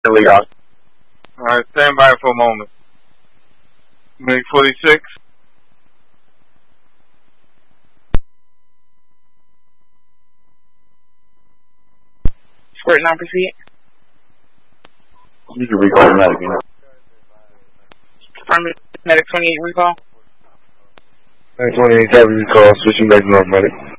Alright, stand by for a moment. Make 46. Squirt non-proceed. You can recall the medic, you know. Medic 28 recall. Medic 28 heavy recall, switching back to north medic.